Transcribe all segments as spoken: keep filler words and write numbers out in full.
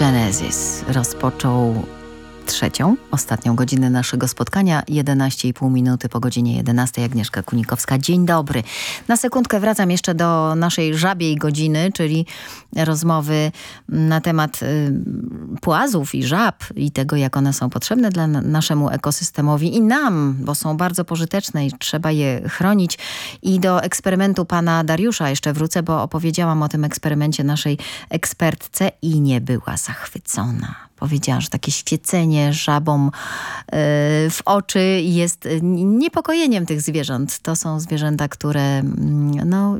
Genesis rozpoczął trzecią, ostatnią godzinę naszego spotkania. jedenaście i pół minuty po godzinie jedenastej. Agnieszka Kunikowska. Dzień dobry. Na sekundkę wracam jeszcze do naszej żabiej godziny, czyli rozmowy na temat y, płazów i żab i tego, jak one są potrzebne dla naszemu ekosystemowi i nam, bo są bardzo pożyteczne i trzeba je chronić. I do eksperymentu pana Dariusza jeszcze wrócę, bo opowiedziałam o tym eksperymencie naszej ekspertce i nie była zachwycona. Powiedziała, że takie świecenie żabom w oczy jest niepokojeniem tych zwierząt. To są zwierzęta, które no,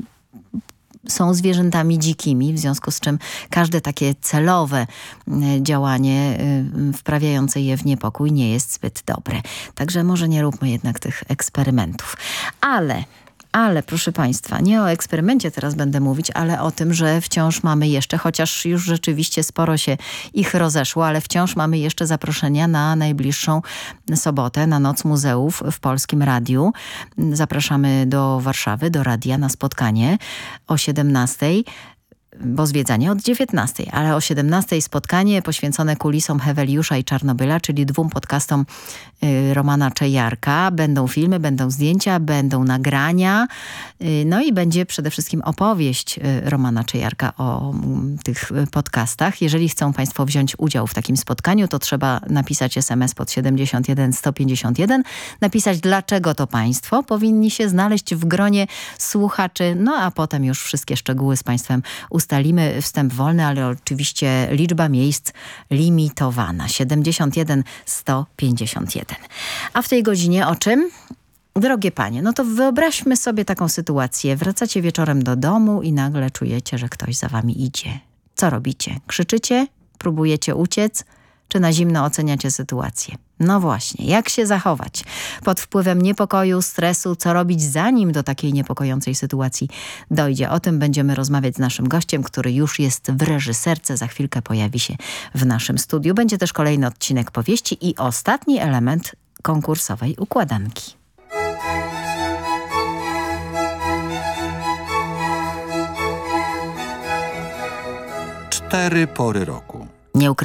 są zwierzętami dzikimi, w związku z czym każde takie celowe działanie wprawiające je w niepokój nie jest zbyt dobre. Także może nie róbmy jednak tych eksperymentów. Ale... Ale proszę Państwa, nie o eksperymencie teraz będę mówić, ale o tym, że wciąż mamy jeszcze, chociaż już rzeczywiście sporo się ich rozeszło, ale wciąż mamy jeszcze zaproszenia na najbliższą sobotę, na Noc Muzeów w Polskim Radiu. Zapraszamy do Warszawy, do radia na spotkanie o siedemnastej. Bo zwiedzanie od dziewiętnastej, ale o siedemnastej spotkanie poświęcone kulisom Heweliusza i Czarnobyla, czyli dwóm podcastom y, Romana Czejarka. Będą filmy, będą zdjęcia, będą nagrania, y, no i będzie przede wszystkim opowieść y, Romana Czejarka o y, tych podcastach. Jeżeli chcą Państwo wziąć udział w takim spotkaniu, to trzeba napisać es em es pod siedemdziesiąt jeden sto pięćdziesiąt jeden, napisać dlaczego to Państwo powinni się znaleźć w gronie słuchaczy, no a potem już wszystkie szczegóły z Państwem ustalimy. Ustalimy wstęp wolny, ale oczywiście liczba miejsc limitowana. siedemdziesiąt jeden sto pięćdziesiąt jeden. A w tej godzinie o czym? Drogie panie, no to wyobraźmy sobie taką sytuację. Wracacie wieczorem do domu i nagle czujecie, że ktoś za wami idzie. Co robicie? Krzyczycie? Próbujecie uciec? Czy na zimno oceniacie sytuację? No właśnie, jak się zachować? Pod wpływem niepokoju, stresu, co robić zanim do takiej niepokojącej sytuacji dojdzie? O tym będziemy rozmawiać z naszym gościem, który już jest w reżyserce, za chwilkę pojawi się w naszym studiu. Będzie też kolejny odcinek powieści i ostatni element konkursowej układanki. Cztery pory roku.